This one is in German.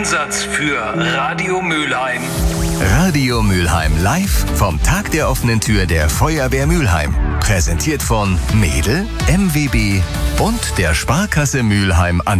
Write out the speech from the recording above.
Einsatz für Radio Mülheim. Radio Mülheim live vom Tag der offenen Tür der Feuerwehr Mülheim. Präsentiert von Mädel, MWB und der Sparkasse Mülheim an